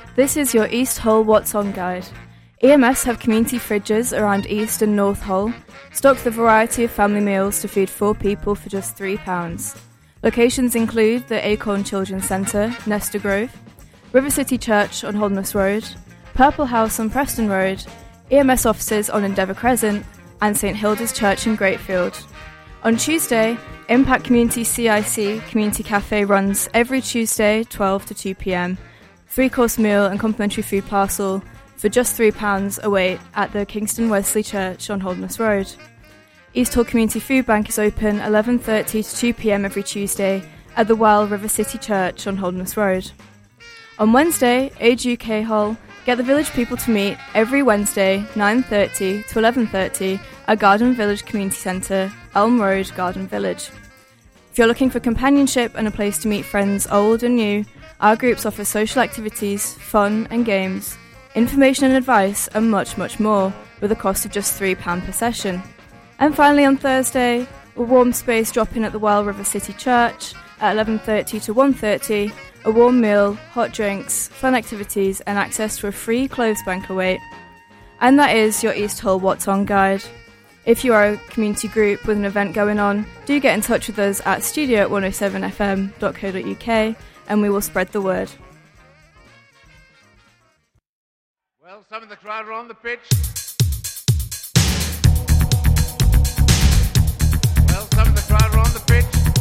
This is your East Hull What's On guide. EMS have community fridges around East and North Hull, stocked with a variety of family meals to feed 4 people for just £3. Locations include the Acorn Children's Centre, Nesta Grove, River City Church on Holderness Road, Purple House on Preston Road, EMS offices on Endeavour Crescent, and St Hilda's Church in Greatfield. On Tuesday, Impact Community CIC Community Cafe runs every Tuesday 12 to 2 p.m. 3-course meal and complimentary food parcel for just £3 await at the Kingston Wesley Church on Holderness Road. East Hull Community Food Bank is open 11:30 to 2 p.m. every Tuesday at the Well River City Church on Holderness Road. On Wednesday, Age UK Hull get the village people to meet every Wednesday 9:30 to 11:30 at Garden Village Community Centre, Elm Road, Garden Village. If you're looking for companionship and a place to meet friends old and new, our groups offer social activities, fun and games, information and advice, and much, much more, with a cost of just £3 per session. And finally on Thursday, a warm space drop-in at the Well River City Church at 11:30 to 1:30, a warm meal, hot drinks, fun activities, and access to a free clothes bank await. And that is your East Hull What's On guide. If you are a community group with an event going on, do get in touch with us at studio@107fm.co.uk and we will spread the word. Well, some of the crowd are on the pitch. Well, some of the crowd are on the